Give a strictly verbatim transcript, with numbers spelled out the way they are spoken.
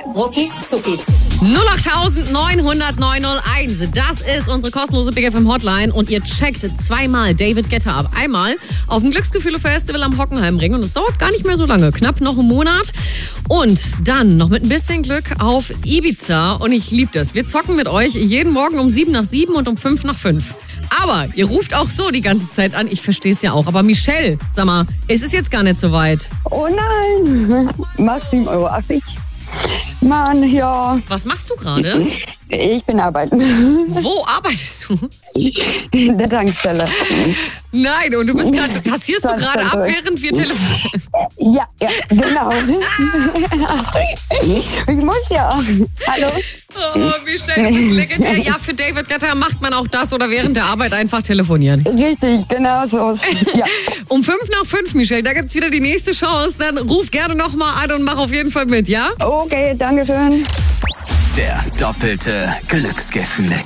rucki zucki. null acht neun null null neun null eins. Das ist unsere kostenlose Big F M Hotline und ihr checkt zweimal David Guetta ab. Einmal auf dem Glücksgefühle-Festival am Hockenheimring und es dauert gar nicht mehr so lange, knapp noch einen Monat. Und dann noch mit ein bisschen Glück auf Ibiza und ich liebe das. Wir zocken mit euch jeden Morgen um sieben nach sieben und um fünf nach fünf. Aber ihr ruft auch so die ganze Zeit an. Ich verstehe es ja auch. Aber Michelle, sag mal, es ist jetzt gar nicht so weit. Oh nein, macht sieben Euro achtzig. Mann, ja. Was machst du gerade? Ich bin arbeiten. Wo arbeitest du? In der Tankstelle. Nein, und du bist gerade, passierst du gerade ab, während wir telefonieren? Ja, ja, genau. Ich muss ja. Hallo? Oh, Michelle, du bist legendär. Ja, für David Guetta macht man auch das oder während der Arbeit einfach telefonieren. Richtig, genau so. Ja. Um fünf nach fünf, Michelle, da gibt's wieder die nächste Chance. Dann ruf gerne nochmal an und mach auf jeden Fall mit, ja? Okay, danke schön. Der doppelte Glücksgefühle.